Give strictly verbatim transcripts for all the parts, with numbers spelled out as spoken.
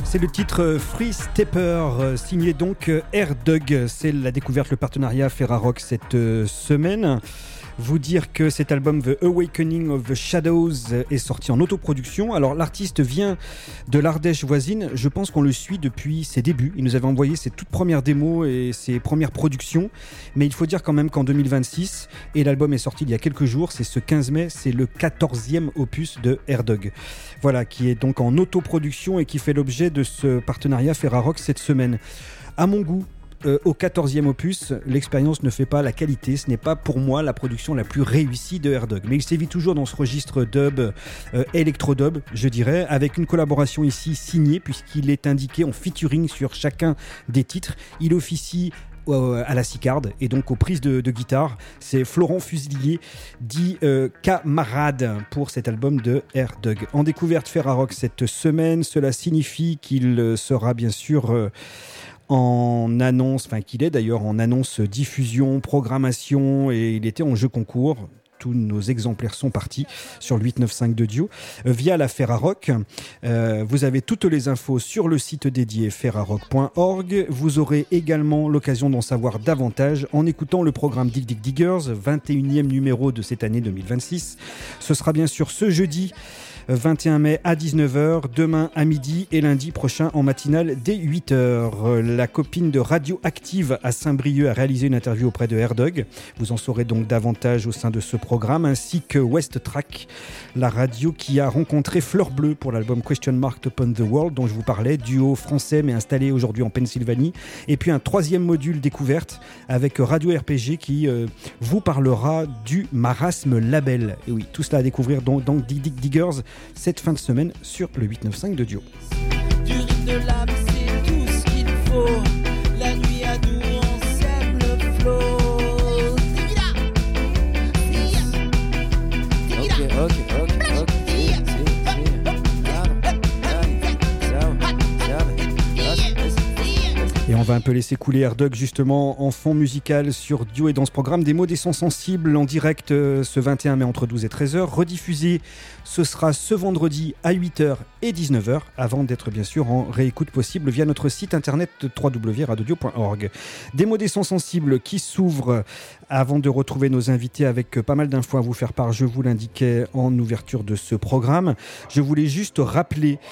C'est le titre Free Stepper, signé donc Air-Dug. C'est la découverte, le partenariat Ferrarock cette semaine. Vous dire que cet album The Awakening of the Shadows est sorti en autoproduction. Alors l'artiste vient de l'Ardèche voisine, je pense qu'on le suit depuis ses débuts. Il nous avait envoyé ses toutes premières démos et ses premières productions, mais il faut dire quand même qu'en deux mille vingt-six, et l'album est sorti il y a quelques jours, c'est ce quinze mai, c'est le quatorzième opus de Air-Dug. Voilà, qui est donc en autoproduction et qui fait l'objet de ce partenariat Ferrarock cette semaine. À mon goût, Euh, au quatorzième opus, l'expérience ne fait pas la qualité. Ce n'est pas pour moi la production la plus réussie de Air-Dug, mais il sévit toujours dans ce registre dub, euh, électro-dub, je dirais, avec une collaboration ici signée, puisqu'il est indiqué en featuring sur chacun des titres. Il officie euh, à la sicarde et donc aux prises de, de guitare. C'est Florent Fusilier, dit euh, camarade, pour cet album de Air-Dug. En découverte Ferrarock cette semaine, cela signifie qu'il sera bien sûr Euh, en annonce, enfin qu'il est d'ailleurs en annonce diffusion, programmation, et il était en jeu concours. Tous nos exemplaires sont partis sur le huit neuf cinq de Dio euh, via la Ferrarock. Euh, vous avez toutes les infos sur le site dédié ferrarock point org. Vous aurez également l'occasion d'en savoir davantage en écoutant le programme Dig Dig Diggers, vingt et unième numéro de cette année deux mille vingt-six. Ce sera bien sûr ce jeudi vingt et un mai à dix-neuf heures, demain à midi et lundi prochain en matinale dès huit heures. La copine de Radioactive à Saint-Brieuc a réalisé une interview auprès de Air-Dug. Vous en saurez donc davantage au sein de ce programme, ainsi que West Track, la radio qui a rencontré Fleur Bleue pour l'album Question Mark Upon the World dont je vous parlais, duo français mais installé aujourd'hui en Pennsylvanie. Et puis un troisième module découverte avec Radio R P G qui euh, vous parlera du Marasme Label. Et oui, tout cela à découvrir dans, dans Dig Dig Diggers cette fin de semaine sur le huit neuf cinq de Dio. Du rythme de l'âme, c'est tout ce qu'il faut. La nuit à nous, on sème le flot. Ok, ok, ok, ok. Et on va un peu laisser couler Air-Dug justement en fond musical sur Dio et dans ce programme des mots des sons sensibles en direct euh, ce vingt et un mai entre douze et treize heures. Rediffusé, ce sera ce vendredi à huit heures et dix-neuf heures avant d'être bien sûr en réécoute possible via notre site internet w w w point radio dio point org. Des mots des sons sensibles qui s'ouvrent avant de retrouver nos invités avec pas mal d'infos à vous faire part. Je vous l'indiquais en ouverture de ce programme. Je voulais juste rappeler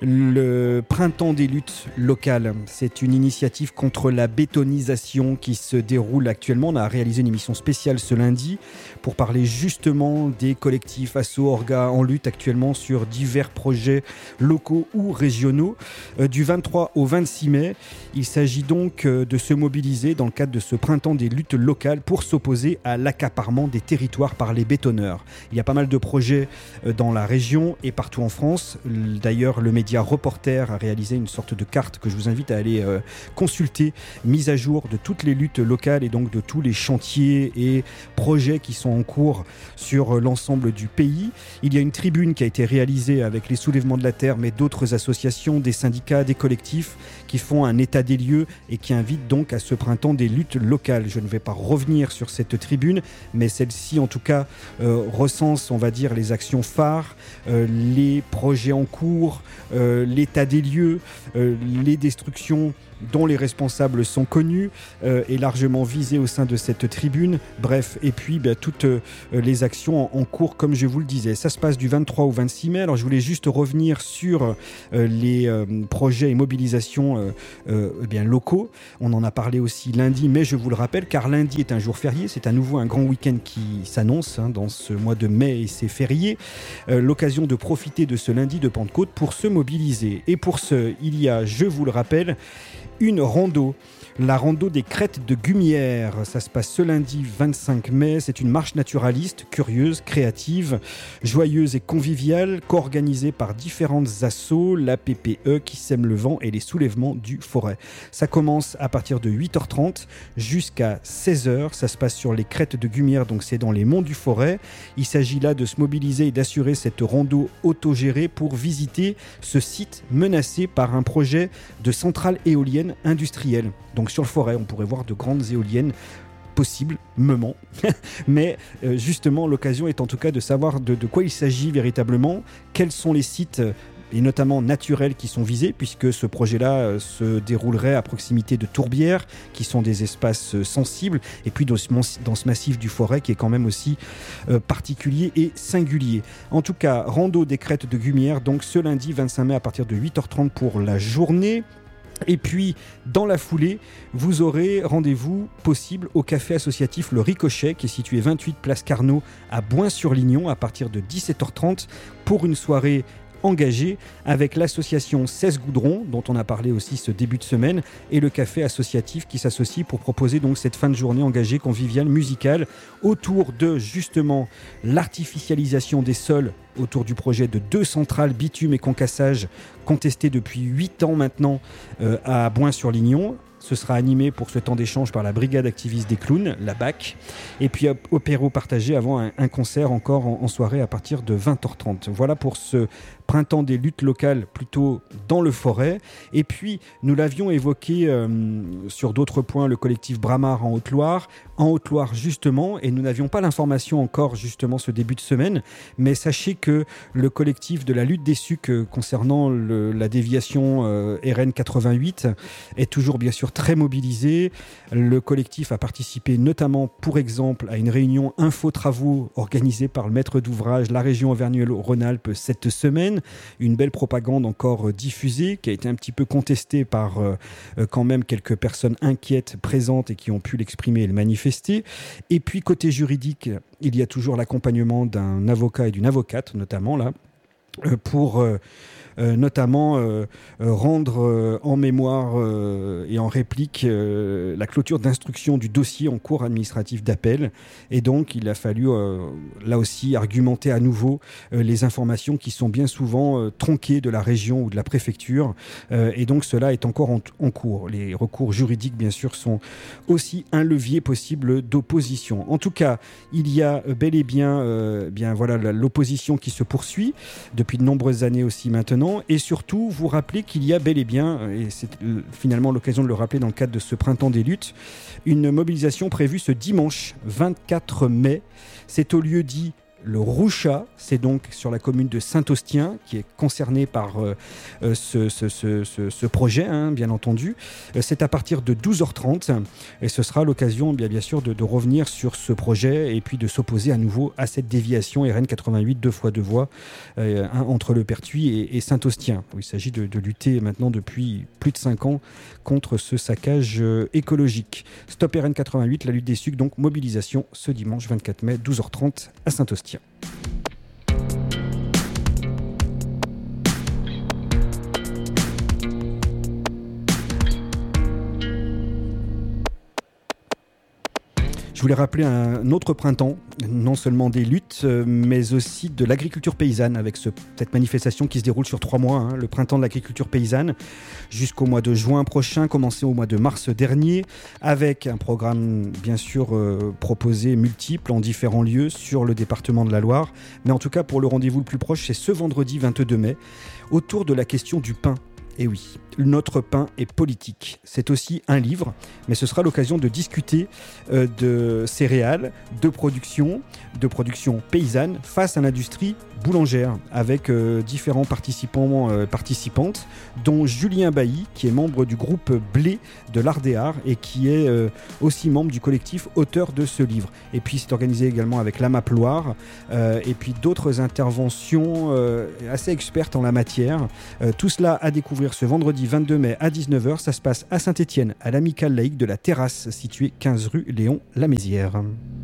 le Printemps des luttes locales. C'est une initiative contre la bétonisation qui se déroule actuellement. On a réalisé une émission spéciale ce lundi pour parler justement des collectifs, assos, orgas en lutte actuellement sur divers projets locaux ou régionaux. Euh, du vingt-trois au vingt-six mai, il s'agit donc euh, de se mobiliser dans le cadre de ce Printemps des luttes locales pour s'opposer à l'accaparement des territoires par les bétonneurs. Il y a pas mal de projets euh, dans la région et partout en France. D'ailleurs, le média Reporter a réalisé une sorte de carte que je vous invite à aller euh, consulter, mise à jour de toutes les luttes locales et donc de tous les chantiers et projets qui sont en cours sur l'ensemble du pays. Il y a une tribune qui a été réalisée avec les Soulèvements de la Terre, mais d'autres associations, des syndicats, des collectifs qui font un état des lieux et qui invitent donc à ce Printemps des luttes locales. Je ne vais pas revenir sur cette tribune, mais celle-ci en tout cas euh, recense, on va dire, les actions phares, euh, les projets en cours, euh, l'état des lieux, euh, les destructions dont les responsables sont connus euh, et largement visés au sein de cette tribune. Bref, et puis bah, toutes euh, les actions en, en cours, comme je vous le disais. Ça se passe du vingt-trois au vingt-six mai. Alors je voulais juste revenir sur euh, les euh, projets et mobilisations euh, euh, eh bien, locaux. On en a parlé aussi lundi, mais je vous le rappelle, car lundi est un jour férié. C'est à nouveau un grand week-end qui s'annonce hein, dans ce mois de mai et c'est férié. Euh, l'occasion de profiter de ce lundi de Pentecôte pour se mobiliser. Et pour ce, il y a, je vous le rappelle, une rando, la rando des crêtes de Gumière. Ça se passe ce lundi vingt-cinq mai. C'est une marche naturaliste, curieuse, créative, joyeuse et conviviale, co-organisée par différentes assos, la P P E qui sème le vent et les soulèvements du Forêt. Ça commence à partir de huit heures trente jusqu'à seize heures. Ça se passe sur les crêtes de Gumière, donc c'est dans les monts du Forêt. Il s'agit là de se mobiliser et d'assurer cette rando autogérée pour visiter ce site menacé par un projet de centrale éolienne industrielle. Donc sur le Forêt, on pourrait voir de grandes éoliennes possibles, meumant. Mais euh, justement, l'occasion est en tout cas de savoir de, de quoi il s'agit véritablement, quels sont les sites et notamment naturels qui sont visés, puisque ce projet-là euh, se déroulerait à proximité de tourbières, qui sont des espaces euh, sensibles, et puis dans ce, dans ce massif du Forêt qui est quand même aussi euh, particulier et singulier. En tout cas, rando des crêtes de Gumière, donc ce lundi vingt-cinq mai à partir de huit heures trente pour la journée. Et puis, dans la foulée, vous aurez rendez-vous possible au café associatif Le Ricochet, qui est situé vingt-huit place Carnot à Boins-sur-Lignon à partir de dix-sept heures trente pour une soirée engagée avec l'association seize Goudron, dont on a parlé aussi ce début de semaine, et le café associatif qui s'associe pour proposer donc cette fin de journée engagée conviviale musicale autour de justement l'artificialisation des sols autour du projet de deux centrales bitume et concassage contestées depuis huit ans maintenant euh, à Boins-sur-Lignon. Ce sera animé pour ce temps d'échange par la brigade activiste des clowns, la B A C. Et puis apéro partagé avant un, un concert encore en, en soirée à partir de vingt heures trente. Voilà pour ce printemps des luttes locales plutôt dans le Forêt. Et puis nous l'avions évoqué euh, sur d'autres points, le collectif Bramar en Haute-Loire. En Haute-Loire justement, et nous n'avions pas l'information encore justement ce début de semaine, mais sachez que le collectif de la lutte des sucs euh, concernant le, la déviation euh, R N quatre-vingt-huit est toujours bien sûr très mobilisé. Le collectif a participé notamment, pour exemple, à une réunion info-travaux organisée par le maître d'ouvrage La Région Auvergne-Rhône-Alpes cette semaine. Une belle propagande encore diffusée qui a été un petit peu contestée par euh, quand même quelques personnes inquiètes présentes et qui ont pu l'exprimer et le manifester. Et puis côté juridique, il y a toujours l'accompagnement d'un avocat et d'une avocate notamment là euh, pour... Euh, Euh, notamment euh, euh, rendre euh, en mémoire euh, et en réplique euh, la clôture d'instruction du dossier en cours administratif d'appel. Et donc, il a fallu, euh, là aussi, argumenter à nouveau euh, les informations qui sont bien souvent euh, tronquées de la région ou de la préfecture. Euh, et donc, cela est encore en, en cours. Les recours juridiques, bien sûr, sont aussi un levier possible d'opposition. En tout cas, il y a bel et bien, euh, bien voilà, l'opposition qui se poursuit depuis de nombreuses années aussi maintenant. Et surtout, vous rappelez qu'il y a bel et bien, et c'est finalement l'occasion de le rappeler dans le cadre de ce printemps des luttes, une mobilisation prévue ce dimanche vingt-quatre mai. C'est au lieu dit le Rouchat, c'est donc sur la commune de Saint-Austien qui est concernée par euh, ce, ce, ce, ce, ce projet, hein, bien entendu. C'est à partir de douze heures trente et ce sera l'occasion bien, bien sûr de, de revenir sur ce projet et puis de s'opposer à nouveau à cette déviation R N quatre-vingt-huit, deux fois deux voies euh, hein, entre le Pertuis et, et Saint-Austien. Il s'agit de, de lutter maintenant depuis plus de cinq ans contre ce saccage euh, écologique. Stop R N quatre-vingt-huit, la lutte des sucs, donc mobilisation ce dimanche vingt-quatre mai, douze heures trente à Saint-Austien. Je voulais rappeler un autre printemps, non seulement des luttes, mais aussi de l'agriculture paysanne, avec ce, cette manifestation qui se déroule sur trois mois, hein, le printemps de l'agriculture paysanne, jusqu'au mois de juin prochain, commencé au mois de mars dernier, avec un programme bien sûr euh, proposé multiple en différents lieux sur le département de la Loire. Mais en tout cas, pour le rendez-vous le plus proche, c'est ce vendredi vingt-deux mai, autour de la question du pain. Et oui, notre pain est politique. C'est aussi un livre, mais ce sera l'occasion de discuter euh, de céréales, de production, de production paysanne face à l'industrie boulangère, avec euh, différents participants, euh, participantes, dont Julien Bailly, qui est membre du groupe Blé de l'Ardéar et qui est euh, aussi membre du collectif auteur de ce livre. Et puis c'est organisé également avec l'A M A P Loire euh, et puis d'autres interventions euh, assez expertes en la matière. Euh, tout cela à découvrir ce vendredi vingt-deux mai à dix-neuf heures. Ça se passe à Saint-Étienne, à l'Amicale laïque de la Terrasse, située quinze rue Léon Lamézière.